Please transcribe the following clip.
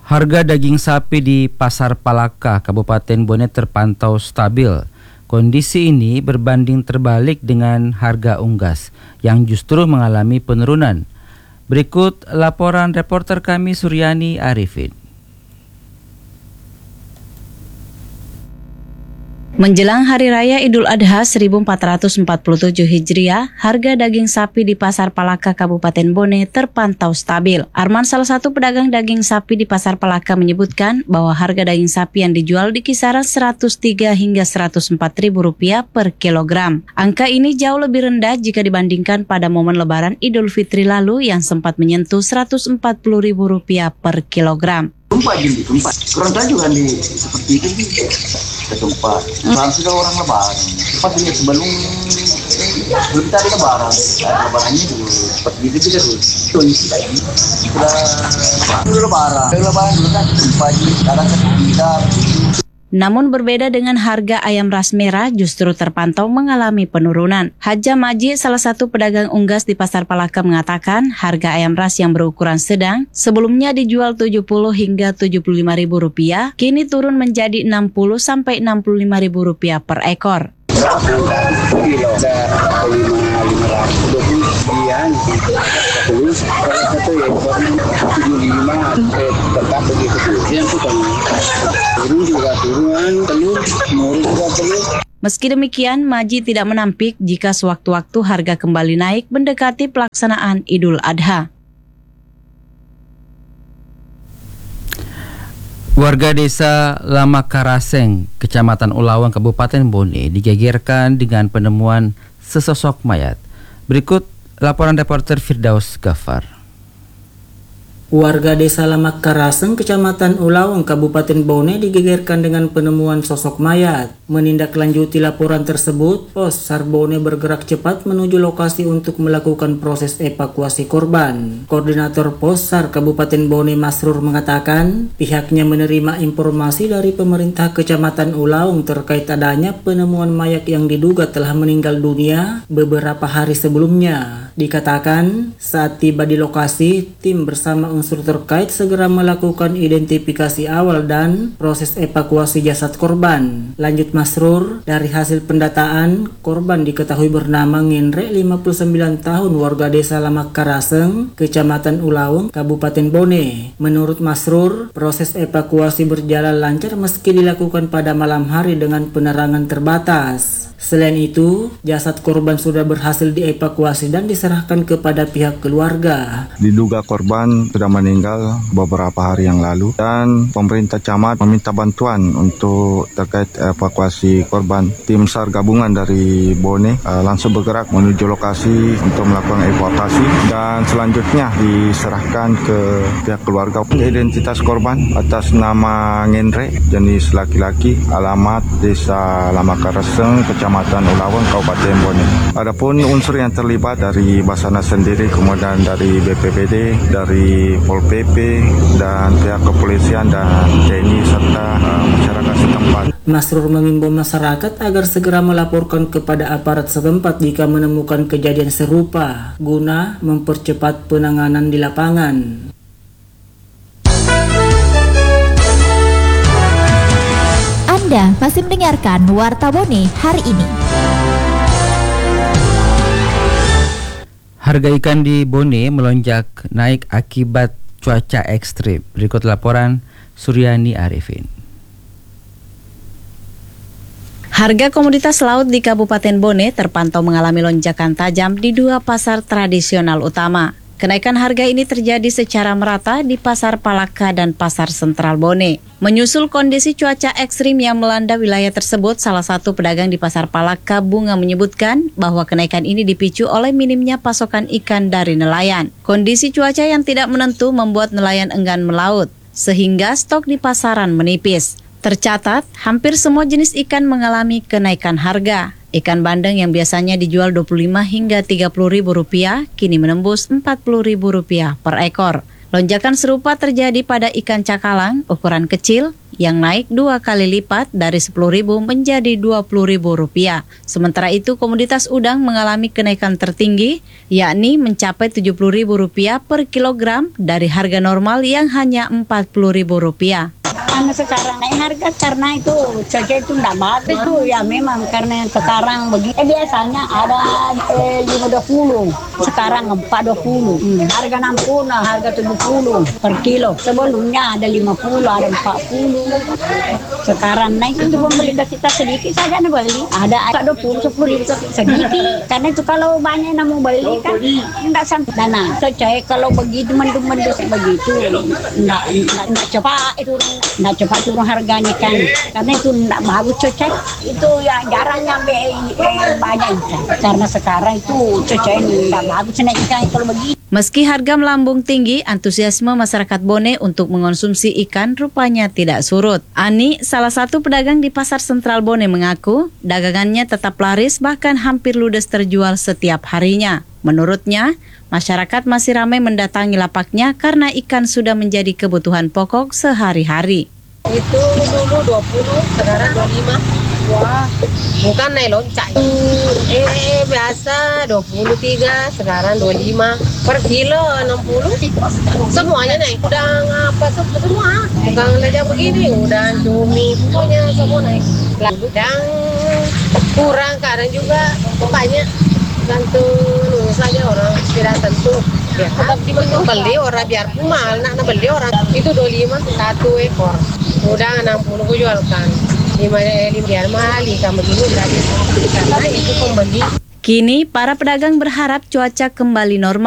Harga daging sapi di Pasar Palaka, Kabupaten Bone terpantau stabil. Kondisi ini berbanding terbalik dengan harga unggas yang justru mengalami penurunan. Berikut laporan reporter kami Suryani Arifin. Menjelang Hari Raya Idul Adha 1447 Hijriah, harga daging sapi di Pasar Palaka Kabupaten Bone terpantau stabil. Arman, salah satu pedagang daging sapi di Pasar Palaka, menyebutkan bahwa harga daging sapi yang dijual di kisaran Rp103 hingga Rp104.000 per kilogram. Angka ini jauh lebih rendah jika dibandingkan pada momen Lebaran Idul Fitri lalu yang sempat menyentuh Rp140.000 per kilogram. Tumpah kurang tahu juga nih seperti itu ketumpah. Sudah orang lebaran. Cepat ini sebelum kita ada lebaran lebarannya dulu seperti itu terus. Sudah lebaran dulu kan tumpah kadang tidak. Namun berbeda dengan harga ayam ras merah justru terpantau mengalami penurunan. Haja Maji, salah satu pedagang unggas di Pasar Palaka, mengatakan harga ayam ras yang berukuran sedang sebelumnya dijual Rp70 hingga Rp75.000, kini turun menjadi Rp60 sampai Rp65.000 per ekor. Meski demikian, Maji tidak menampik jika sewaktu-waktu harga kembali naik mendekati pelaksanaan Idul Adha. Warga desa Lamakaraseng, Kecamatan Ulawang, Kabupaten Bone digegerkan dengan penemuan sesosok mayat. Berikut laporan reporter Firdaus Ghaffar. Warga desa Lamakaraseng, Kecamatan Ulawang, Kabupaten Bone digegerkan dengan penemuan sosok mayat. Menindaklanjuti laporan tersebut, Pos SAR Bone bergerak cepat menuju lokasi untuk melakukan proses evakuasi korban. Koordinator Pos SAR Kabupaten Bone Masrur mengatakan, pihaknya menerima informasi dari pemerintah Kecamatan Ulawang terkait adanya penemuan mayat yang diduga telah meninggal dunia beberapa hari sebelumnya. Dikatakan, saat tiba di lokasi, tim bersama unsur terkait segera melakukan identifikasi awal dan proses evakuasi jasad korban. Lanjut Masrur, dari hasil pendataan, korban diketahui bernama Ngenre, 59 tahun, warga desa Lamakaraseng, Kecamatan Ulawang, Kabupaten Bone. Menurut Masrur, proses evakuasi berjalan lancar meski dilakukan pada malam hari dengan penerangan terbatas. Selain itu, jasad korban sudah berhasil dievakuasi dan diserahkan kepada pihak keluarga. Diduga korban sudah meninggal beberapa hari yang lalu dan pemerintah camat meminta bantuan untuk terkait evakuasi korban. Tim SAR gabungan dari Bone langsung bergerak menuju lokasi untuk melakukan evakuasi dan selanjutnya diserahkan ke pihak keluarga. Identitas korban atas nama Ngenre, jenis laki-laki, alamat Desa Lamakaraseng, Kecamatan Ulawang, Kabupaten Bone. Adapun unsur yang terlibat dari Basarnas sendiri, kemudian dari BPBD, dari Pol PP, dan pihak kepolisian dan TNI serta masyarakat setempat. Masrur mengimbau masyarakat agar segera melaporkan kepada aparat setempat jika menemukan kejadian serupa guna mempercepat penanganan di lapangan. Anda masih mendengarkan Warta Bone hari ini. Harga ikan di Bone melonjak naik akibat cuaca ekstrim. Berikut laporan Suryani Arifin. Harga komoditas laut di Kabupaten Bone terpantau mengalami lonjakan tajam di dua pasar tradisional utama. Kenaikan harga ini terjadi secara merata di Pasar Palaka dan Pasar Sentral Bone. Menyusul kondisi cuaca ekstrim yang melanda wilayah tersebut, salah satu pedagang di Pasar Palaka, Bunga, menyebutkan bahwa kenaikan ini dipicu oleh minimnya pasokan ikan dari nelayan. Kondisi cuaca yang tidak menentu membuat nelayan enggan melaut, sehingga stok di pasaran menipis. Tercatat, hampir semua jenis ikan mengalami kenaikan harga. Ikan bandeng yang biasanya dijual Rp25 hingga Rp30.000 kini menembus Rp40.000 per ekor. Lonjakan serupa terjadi pada ikan cakalang ukuran kecil yang naik 2 kali lipat dari Rp10.000 menjadi Rp20.000. Sementara itu komoditas udang mengalami kenaikan tertinggi, yakni mencapai Rp70.000 per kilogram dari harga normal yang hanya Rp40.000. Sekarang naik harga karena itu cuaca itu tidak bagus itu ya memang karena sekarang begini biasanya ada 520 sekarang 420 harga 60 harga 70 per kilo sebelumnya ada 50 ada 40 sekarang naik itu pembeli kita sedikit saja nih beli ada 20 10.000 sedikit karena itu kalau banyak yang mau beli kan tidak sampai dana cuaca kalau begitu mendung-mendung begitu tidak cepat itu nggak cepat turun harganya kan karena itu nggak bagus cuaca itu ya jarang nyampe banyak ikan karena sekarang itu cuaca ini nggak bagus naik ikan kalau begitu. Meski harga melambung tinggi, antusiasme masyarakat Bone untuk mengonsumsi ikan rupanya tidak surut. Ani, salah satu pedagang di Pasar Sentral Bone mengaku dagangannya tetap laris bahkan hampir ludes terjual setiap harinya. Menurutnya, masyarakat masih ramai mendatangi lapaknya karena ikan sudah menjadi kebutuhan pokok sehari-hari. Itu dulu 20, sekarang 25. Wah, bukan naik loncat. Biasa 23, sekarang 25. Per kilo 60. Semuanya naik. Udang apa semua. Bukan saja begini, udang cumi, pokoknya semua naik. Udang kurang kadang juga banyak. Gantung saja orang tidak tentu. Ya, tapi beli orang biar mahal, nak beli orang itu 25 satu ekor. Udang 60 ku jualkan. 5 biar mahal ikan begini gratis karena itu pembeli. Kini para pedagang berharap cuaca kembali normal